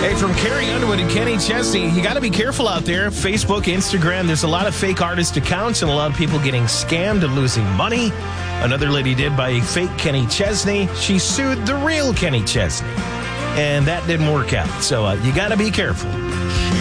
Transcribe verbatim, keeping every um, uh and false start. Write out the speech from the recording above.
Hey, from Carrie Underwood and Kenny Chesney, you got to be careful out there. Facebook, Instagram, there's a lot of fake artist accounts and a lot of people getting scammed and losing money. Another lady did by a fake Kenny Chesney. She sued the real Kenny Chesney, and that didn't work out. So uh, you got to be careful.